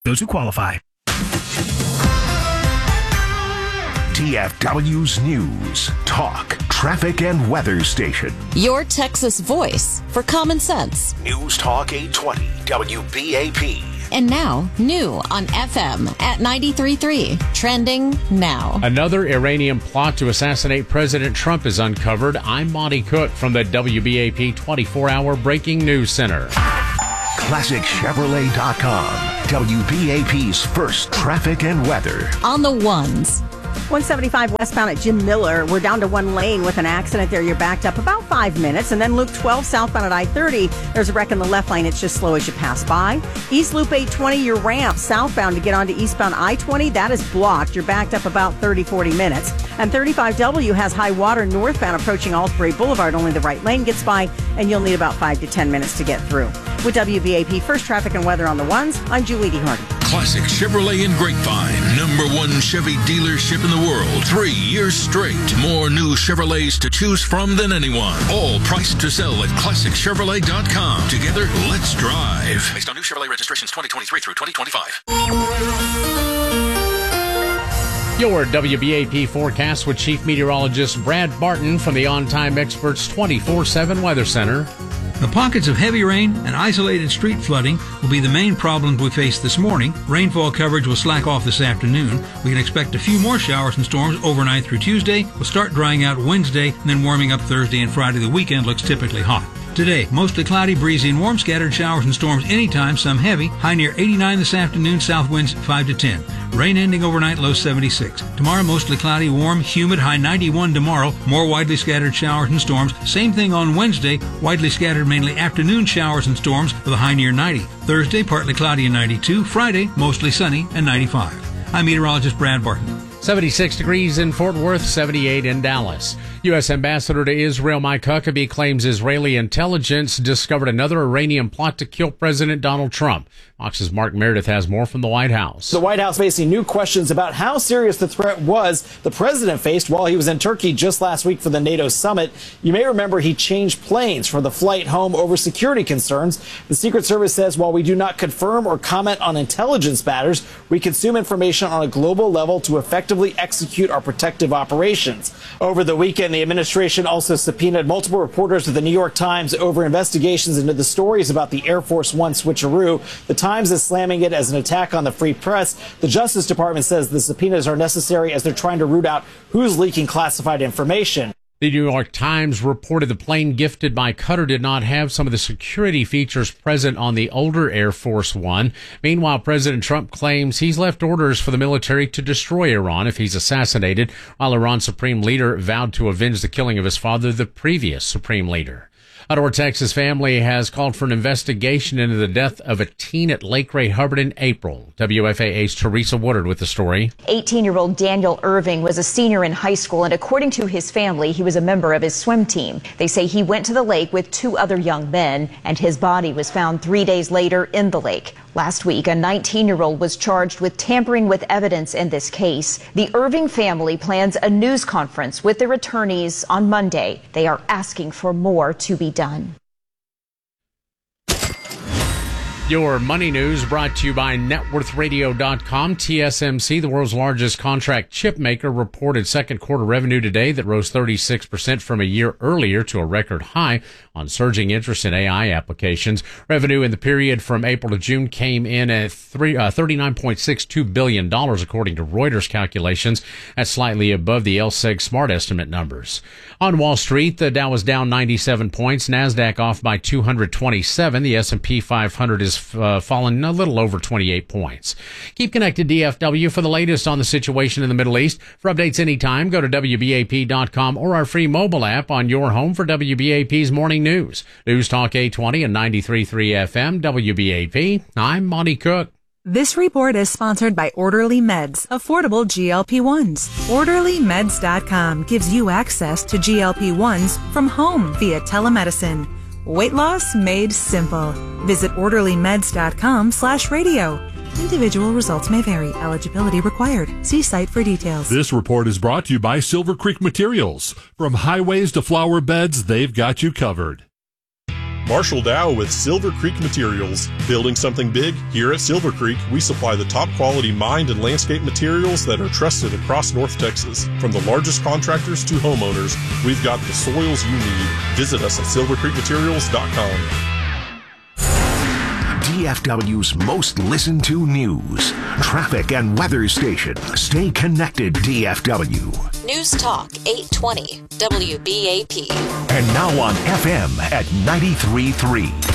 those who qualify. TFW's News, Talk, Traffic, and Weather Station. Your Texas voice for common sense. News Talk 820, WBAP. And now, new on FM at 93.3. Trending now. Another Iranian plot to assassinate President Trump is uncovered. I'm Monty Cook from the WBAP 24-hour Breaking News Center. ClassicChevrolet.com, WBAP's first traffic and weather. On the ones. 175 westbound at Jim Miller. We're down to one lane with an accident there. You're backed up about 5 minutes. And then Loop 12 southbound at I-30. There's a wreck in the left lane. It's just slow as you pass by. East Loop 820, your ramp southbound to get onto eastbound I-20. That is blocked. You're backed up about 30-40 minutes. And 35W has high water northbound approaching Alsbury Boulevard. Only the right lane gets by, and you'll need about 5 to 10 minutes to get through. With WBAP First Traffic and Weather on the Ones, I'm Julie D. Hardy. Classic Chevrolet in Grapevine, #1 Chevy dealership in the world, 3 years straight. More new Chevrolets to choose from than anyone. All priced to sell at ClassicChevrolet.com. Together, let's drive. Based on new Chevrolet registrations 2023 through 2025. Your WBAP forecast with Chief Meteorologist Brad Barton from the On Time Experts 24/7 Weather Center. The pockets of heavy rain and isolated street flooding will be the main problems we face this morning. Rainfall coverage will slack off this afternoon. We can expect a few more showers and storms overnight through Tuesday. We'll start drying out Wednesday and then warming up Thursday and Friday. The weekend looks typically hot. Today, mostly cloudy, breezy, and warm. Scattered showers and storms anytime, some heavy. High near 89 this afternoon, south winds 5 to 10. Rain ending overnight, low 76. Tomorrow, mostly cloudy, warm, humid, high 91 tomorrow. More widely scattered showers and storms. Same thing on Wednesday, widely scattered, mainly afternoon showers and storms with a high near 90. Thursday, partly cloudy and 92. Friday, mostly sunny and 95. I'm meteorologist Brad Barton. 76 degrees in Fort Worth, 78 in Dallas. U.S. Ambassador to Israel Mike Huckabee claims Israeli intelligence discovered another Iranian plot to kill President Donald Trump. Fox's Mark Meredith has more from the White House. The White House facing new questions about how serious the threat was the president faced while he was in Turkey just last week for the NATO summit. You may remember he changed planes for the flight home over security concerns. The Secret Service says while we do not confirm or comment on intelligence matters, we consume information on a global level to effectively execute our protective operations. Over the weekend, the administration also subpoenaed multiple reporters of the New York Times over investigations into the stories about the Air Force One switcheroo. The Times is slamming it as an attack on the free press. The Justice Department says the subpoenas are necessary as they're trying to root out who's leaking classified information. The New York Times reported the plane gifted by Qatar did not have some of the security features present on the older Air Force One. Meanwhile, President Trump claims he's left orders for the military to destroy Iran if he's assassinated, while Iran's supreme leader vowed to avenge the killing of his father, the previous supreme leader. A North Texas family has called for an investigation into the death of a teen at Lake Ray Hubbard in April. WFAA's Teresa Woodard with the story. 18-year-old Daniel Irving was a senior in high school, and according to his family, he was a member of his swim team. They say he went to the lake with 2 other young men, and his body was found 3 days later in the lake. Last week, a 19-year-old was charged with tampering with evidence in this case. The Irving family plans a news conference with their attorneys on Monday. They are asking for more to be done. Your money news brought to you by NetWorthRadio.com. TSMC, the world's largest contract chip maker, reported second quarter revenue today that rose 36% from a year earlier to a record high on surging interest in AI applications. Revenue in the period from April to June came in at $39.62 billion, according to Reuters calculations. That's slightly above the LSEG Smart Estimate numbers. On Wall Street, the Dow was down 97 points, NASDAQ off by 227. The S&P 500 is fallen a little over 28 points. Keep connected, DFW, for the latest on the situation in the Middle East. For updates anytime, go to WBAP.com or our free mobile app on your home for WBAP's morning news. News Talk 820 and 93.3 FM, WBAP. I'm Monty Cook. This report is sponsored by Orderly Meds, affordable GLP-1s. OrderlyMeds.com gives you access to GLP-1s from home via telemedicine. Weight loss made simple. Visit OrderlyMeds.com/radio. Individual results may vary. Eligibility required. See site for details. This report is brought to you by Silver Creek Materials. From highways to flower beds, they've got you covered. Marshall Dow with Silver Creek Materials. Building something big? Here at Silver Creek, we supply the top quality mined and landscape materials that are trusted across North Texas. From the largest contractors to homeowners, we've got the soils you need. Visit us at silvercreekmaterials.com. DFW's most listened to news, traffic, and weather station. Stay connected, DFW. News Talk 820 WBAP. And now on FM at 93.3.